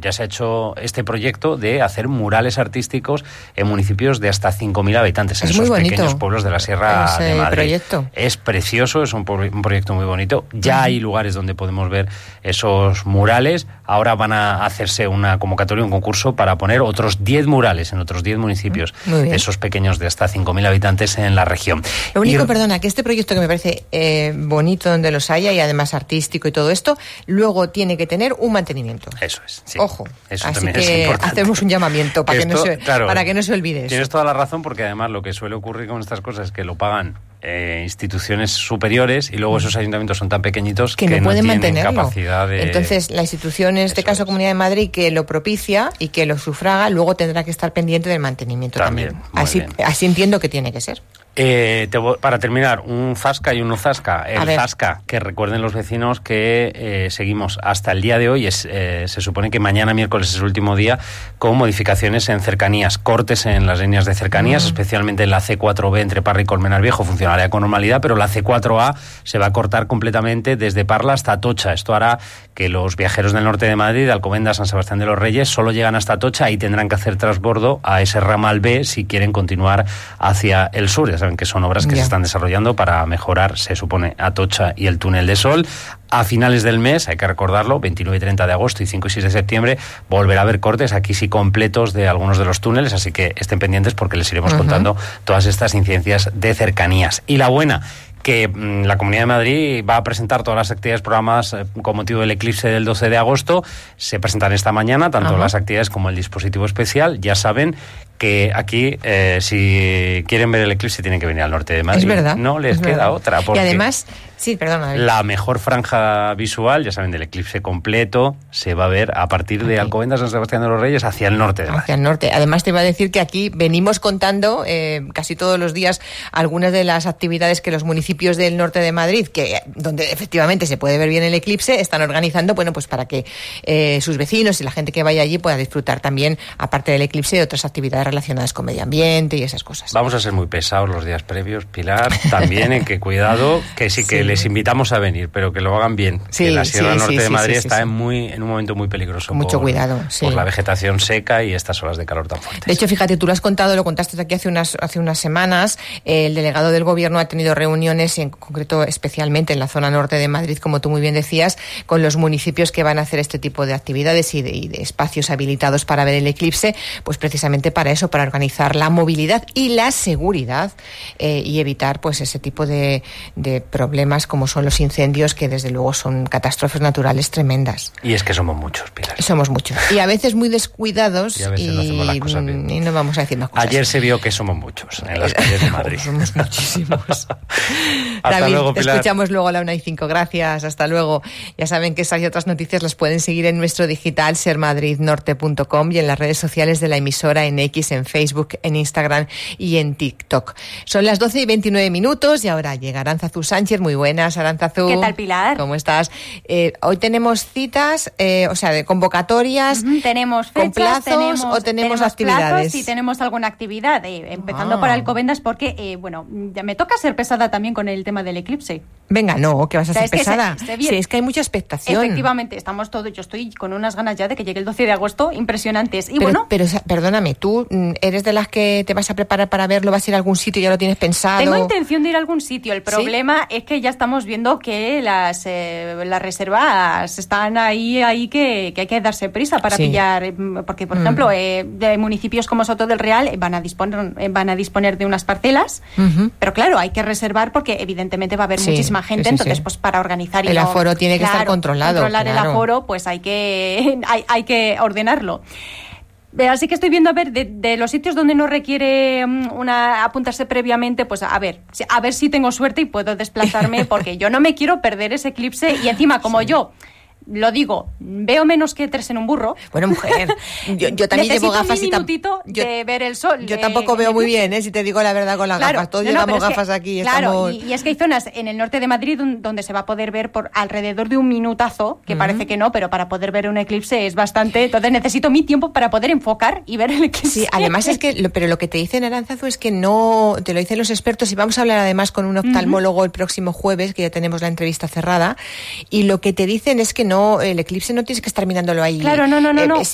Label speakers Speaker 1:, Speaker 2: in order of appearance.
Speaker 1: ya se ha hecho este proyecto de hacer murales artísticos en municipios de hasta 5.000 habitantes, en esos pequeños pueblos de la Sierra de Madrid.
Speaker 2: Proyecto.
Speaker 1: Es precioso, es un proyecto muy bonito. Ya hay lugares donde podemos ver esos murales. Ahora van a hacerse una convocatoria, un concurso para poner otros 10 murales en otros 10 municipios, esos pequeños de hasta 5.000 habitantes en la región.
Speaker 2: Lo único, perdona, que este proyecto que me parece bonito donde los haya y además artístico y todo esto, luego tiene que tener un mantenimiento.
Speaker 1: Eso es. Sí.
Speaker 2: Ojo.
Speaker 1: Eso
Speaker 2: así
Speaker 1: también
Speaker 2: que
Speaker 1: es importante.
Speaker 2: hacemos un llamamiento para que no se olvide eso.
Speaker 1: Tienes toda la razón, porque además lo que suele ocurrir con estas cosas es que lo pagan instituciones superiores y luego esos ayuntamientos son tan pequeñitos que no pueden mantener capacidad de... Entonces la institución, en este caso Comunidad de Madrid, que lo propicia y que lo sufraga, luego tendrá que estar pendiente del mantenimiento también. Así entiendo que tiene que ser. Para terminar, un zasca y un no zasca. El zasca, que recuerden los vecinos que seguimos hasta el día de hoy, se supone que mañana miércoles es el último día, con modificaciones en cercanías, cortes en las líneas de cercanías, especialmente en la C4B entre Parla y Colmenar Viejo funcionará con normalidad, pero la C4A se va a cortar completamente desde Parla hasta Atocha. Esto hará que los viajeros del norte de Madrid, de Alcobendas, San Sebastián de los Reyes, solo llegan hasta Atocha y tendrán que hacer transbordo a ese ramal B si quieren continuar hacia el sur. Ya saben que son obras que se están desarrollando para mejorar, se supone, Atocha y el túnel de Sol. A finales del mes, hay que recordarlo, 29 y 30 de agosto y 5 y 6 de septiembre, volverá a haber cortes, aquí sí completos, de algunos de los túneles, así que estén pendientes porque les iremos contando todas estas incidencias de cercanías. Y la buena, que la Comunidad de Madrid va a presentar todas las actividades programadas con motivo del eclipse del 12 de agosto. Se presentan esta mañana, tanto las actividades como el dispositivo especial. Ya saben que aquí, si quieren ver el eclipse, tienen que venir al norte de Madrid.
Speaker 2: Es verdad.
Speaker 1: No les queda otra.
Speaker 2: Y además, sí, perdona.
Speaker 1: La mejor franja visual, ya saben, del eclipse completo, se va a ver a partir de Alcobendas, San Sebastián de los Reyes, hacia el norte de Madrid.
Speaker 2: Hacia el norte. Además, te iba a decir que aquí venimos contando casi todos los días algunas de las actividades que los municipios del norte de Madrid, donde efectivamente se puede ver bien el eclipse, están organizando, bueno, pues para que sus vecinos y la gente que vaya allí pueda disfrutar también, aparte del eclipse, de otras actividades relacionadas con medio ambiente y esas cosas.
Speaker 1: Vamos a ser muy pesados los días previos, Pilar, también, que cuidado, que sí que les invitamos a venir, pero que lo hagan bien. Que la Sierra Norte de Madrid está en un momento muy peligroso.
Speaker 2: Mucho cuidado,
Speaker 1: por la vegetación seca y estas olas de calor tan fuertes.
Speaker 2: De hecho, fíjate, tú lo contaste aquí hace unas semanas, el delegado del Gobierno ha tenido reuniones, en concreto especialmente en la zona norte de Madrid, como tú muy bien decías, con los municipios que van a hacer este tipo de actividades y de espacios habilitados para ver el eclipse, pues precisamente para eso, para organizar la movilidad y la seguridad y evitar pues ese tipo de problemas como son los incendios, que desde luego son catástrofes naturales tremendas.
Speaker 1: Y es que somos muchos, Pilar.
Speaker 2: Somos muchos. Y a veces muy descuidados
Speaker 1: y a veces no hacemos las cosas bien.
Speaker 2: Y no vamos a decir más cosas.
Speaker 1: Ayer se vio que somos muchos en las calles de Madrid.
Speaker 2: Somos muchísimos.
Speaker 1: Hasta
Speaker 2: David,
Speaker 1: luego, Pilar.
Speaker 2: Te escuchamos luego a la 1:05. Gracias, hasta luego. Ya saben que estas y otras noticias las pueden seguir en nuestro digital sermadridnorte.com y en las redes sociales de la emisora, en X, en Facebook, en Instagram y en TikTok. Son las 12:29 y ahora llega Arantzazu Sánchez. Muy buenas, Arantzazu.
Speaker 3: ¿Qué tal, Pilar?
Speaker 2: ¿Cómo estás? Hoy tenemos citas, de convocatorias.
Speaker 3: Tenemos
Speaker 2: con
Speaker 3: fechas,
Speaker 2: plazos, tenemos actividades.
Speaker 3: Plazos y tenemos alguna actividad, empezando por Alcobendas, porque, ya me toca ser pesada también con el tema del eclipse.
Speaker 2: Venga, no, que vas a ser pesada.
Speaker 3: Sí,
Speaker 2: es que hay mucha expectación.
Speaker 3: Efectivamente, estamos todos, yo estoy con unas ganas ya de que llegue el 12 de agosto impresionantes. Y
Speaker 2: pero perdóname, ¿tú eres de las que te vas a preparar para verlo? ¿Vas a ir a algún sitio y ya lo tienes pensado?
Speaker 3: Tengo intención de ir a algún sitio. El problema es que ya estamos viendo que las reservas están ahí que hay que darse prisa para pillar, porque por ejemplo de municipios como Soto del Real van a disponer de unas parcelas, pero claro, hay que reservar porque evidentemente va a haber muchísima gente, entonces pues para organizar
Speaker 2: el aforo tiene que estar controlado.
Speaker 3: Controlar el aforo, pues hay que ordenarlo. Así que estoy viendo a ver de los sitios donde no requiere apuntarse previamente, pues a ver si tengo suerte y puedo desplazarme, porque yo no me quiero perder ese eclipse y encima como yo lo digo, veo menos que 3 en un burro.
Speaker 2: Bueno, mujer, yo también llevo gafas y
Speaker 3: minutito de ver el sol.
Speaker 2: Yo tampoco veo muy bien, si te digo la verdad, con las gafas. Todos llevamos gafas aquí.
Speaker 3: Claro, y es que hay zonas en el norte de Madrid donde se va a poder ver por alrededor de un minutazo, que parece que no, pero para poder ver un eclipse es bastante. Entonces necesito mi tiempo para poder enfocar y ver el eclipse.
Speaker 2: Sí, además es que, pero lo que te dicen, Arantzazu, es que no, te lo dicen los expertos, y vamos a hablar además con un oftalmólogo el próximo jueves, que ya tenemos la entrevista cerrada, y lo que te dicen es que no, el eclipse no tienes que estar mirándolo ahí.
Speaker 3: Claro, no.